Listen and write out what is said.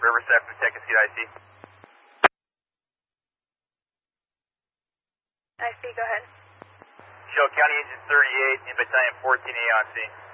Riverside from Tech and IC. IC, go ahead. Shell County Engine 38 in Battalion 14A on scene.